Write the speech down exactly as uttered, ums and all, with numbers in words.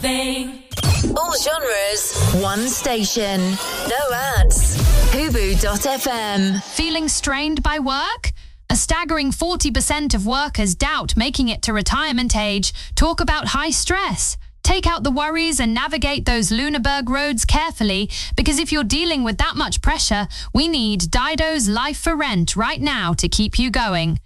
thing. All genres, one station. No ads. Hubu dot f m. Feeling strained by work? A staggering forty percent of workers doubt making it to retirement age. Talk about high stress. Take out the worries and navigate those Lüneburg roads carefully, because if you're dealing with that much pressure, we need Dido's Life for Rent right now to keep you going.